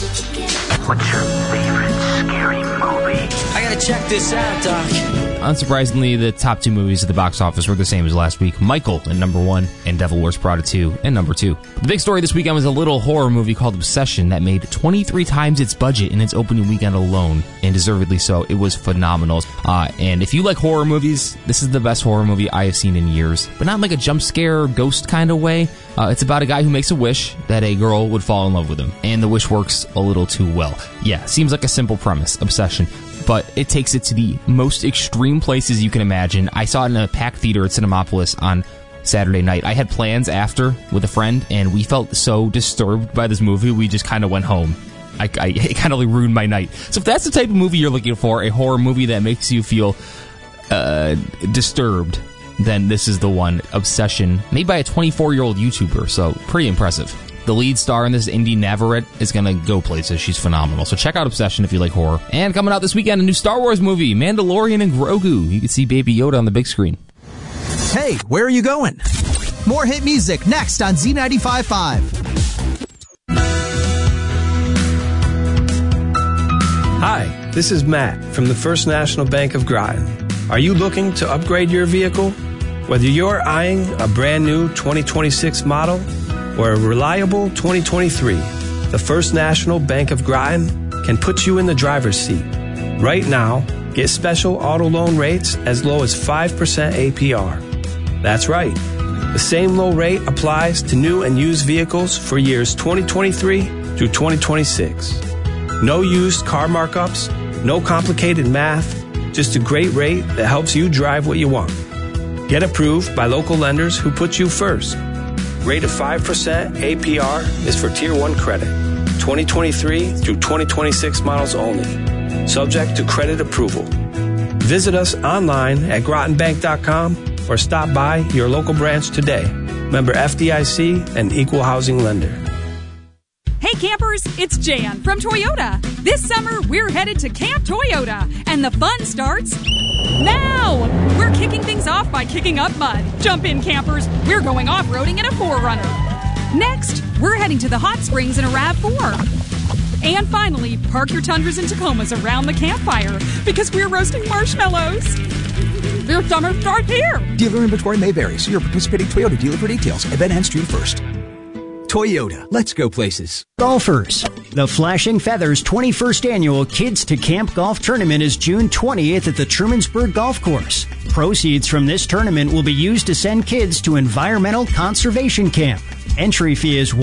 What's your favorite scary movie? I gotta check this out, Doc. Unsurprisingly, the top two movies at the box office were the same as last week. Michael at number 1 and Devil Wears Prada 2 at number 2. The big story this weekend was a little horror movie called Obsession that made 23 times its budget in its opening weekend alone, and deservedly so. It was phenomenal. And if you like horror movies, this is the best horror movie I have seen in years, but not in like a jump scare ghost kind of way. It's about a guy who makes a wish that a girl would fall in love with him, and the wish works a little too well. Yeah, seems like a simple premise, Obsession, but it takes it to the most extreme places you can imagine. I saw it in a packed theater at Cinemapolis on Saturday night. I had plans after with a friend, and we felt so disturbed by this movie, we just kind of went home. It kind of ruined my night. So if that's the type of movie you're looking for, a horror movie that makes you feel disturbed, then this is the one. Obsession, made by a 24-year-old YouTuber, so pretty impressive. The lead star in this, Indy Navarrete, is going to go places. She's phenomenal. So check out Obsession if you like horror. And coming out this weekend, a new Star Wars movie, Mandalorian and Grogu. You can see Baby Yoda on the big screen. Hey, where are you going? More hit music next on Z95.5. Hi, this is Matt from the First National Bank of Groton. Are you looking to upgrade your vehicle? Whether you're eyeing a brand new 2026 model or a reliable 2023, the First National Bank of Groton can put you in the driver's seat. Right now, get special auto loan rates as low as 5% APR. That's right. The same low rate applies to new and used vehicles for years 2023 through 2026. No used car markups, no complicated math, just a great rate that helps you drive what you want. Get approved by local lenders who put you first. Rate of 5% APR is for Tier 1 credit. 2023 through 2026 models only. Subject to credit approval. Visit us online at grotonbank.com or stop by your local branch today. Member FDIC and Equal Housing Lender. Hey campers, it's Jan from Toyota. This summer, we're headed to Camp Toyota, and the fun starts now! We're kicking things off by kicking up mud. Jump in, campers. We're going off-roading in a 4Runner. Next, we're heading to the hot springs in a RAV4. And finally, park your Tundras and Tacomas around the campfire because we're roasting marshmallows. Your summer starts here! Dealer inventory may vary. See your participating Toyota dealer for details. Event ends June 1st. Toyota. Let's go places. Golfers. The Flashing Feathers 21st Annual Kids to Camp Golf Tournament is June 20th at the Trumansburg Golf Course. Proceeds from this tournament will be used to send kids to Environmental Conservation Camp. Entry fee is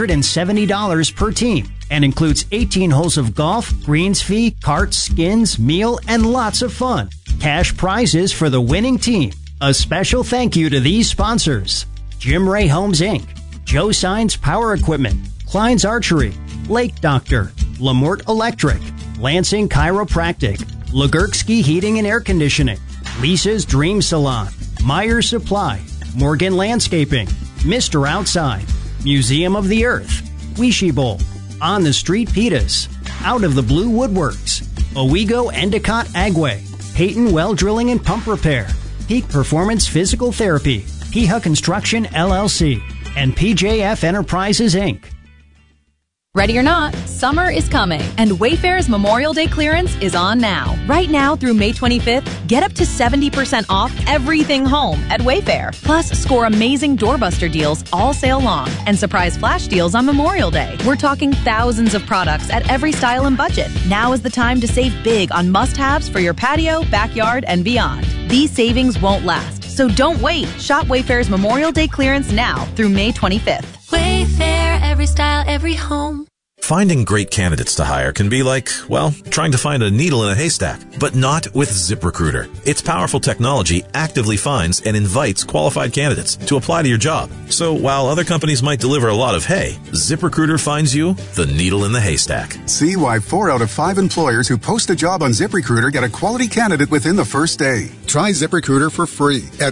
$170 per team and includes 18 holes of golf, greens fee, carts, skins, meal, and lots of fun. Cash prizes for the winning team. A special thank you to these sponsors: Jim Ray Homes, Inc., Joe Signs Power Equipment, Klein's Archery, Lake Doctor, Lamort Electric, Lansing Chiropractic, Lagurksky Heating and Air Conditioning, Lisa's Dream Salon, Myers Supply, Morgan Landscaping, Mr. Outside, Museum of the Earth, Wishi Bowl, On the Street Pitas, Out of the Blue Woodworks, Owego Endicott Agway, Peyton Well Drilling and Pump Repair, Peak Performance Physical Therapy, Piha Construction LLC, and PJF Enterprises, Inc. Ready or not, summer is coming, and Wayfair's Memorial Day clearance is on now. Right now through May 25th, get up to 70% off everything home at Wayfair. Plus, score amazing doorbuster deals all sale long and surprise flash deals on Memorial Day. We're talking thousands of products at every style and budget. Now is the time to save big on must-haves for your patio, backyard, and beyond. These savings won't last, so don't wait. Shop Wayfair's Memorial Day clearance now through May 25th. Wayfair, every style, every home. Finding great candidates to hire can be like, well, trying to find a needle in a haystack, but not with ZipRecruiter. Its powerful technology actively finds and invites qualified candidates to apply to your job. So while other companies might deliver a lot of hay, ZipRecruiter finds you the needle in the haystack. See why 4 out of 5 employers who post a job on ZipRecruiter get a quality candidate within the first day. Try ZipRecruiter for free at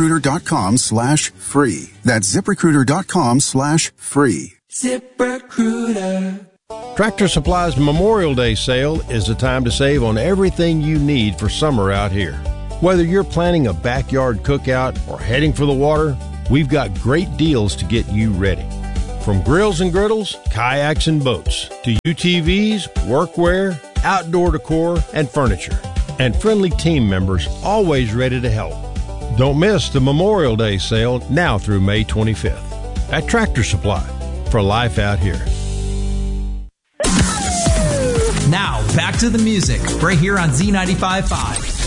ZipRecruiter.com/free. That's ZipRecruiter.com/free. ZipRecruiter. Tractor Supply's Memorial Day sale is the time to save on everything you need for summer out here. Whether you're planning a backyard cookout or heading for the water, we've got great deals to get you ready. From grills and griddles, kayaks and boats, to UTVs, workwear, outdoor decor, and furniture. And friendly team members always ready to help. Don't miss the Memorial Day sale now through May 25th at Tractor Supply, for life out here. Now, back to the music, right here on Z95.5.